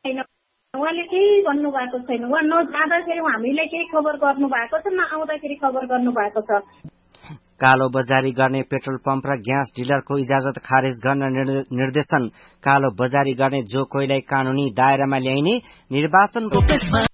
छैन, उहाँले केही भन्नु भएको छैन। उहाँ नजाँदाखेरि हामीले केही खबर गर्नु भएको छ, नआउँदाखेरि खबर गर्नु भएको छ। कालो बजारी गर्ने पेट्रोल पम्प र ग्यास डिलरको इजाजत खारेज गर्न निर्देशन। कालो बजारी गर्ने जो कोहीलाई कानूनी दायरामा ल्याइने निर्वाचन